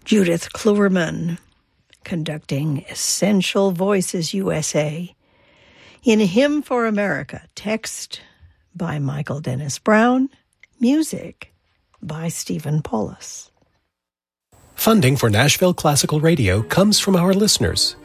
Judith Kluwerman, conducting Essential Voices USA. In Hymn for America, text by Michael Dennis Brown, music by Stephen Paulus. Funding for Nashville Classical Radio comes from our listeners.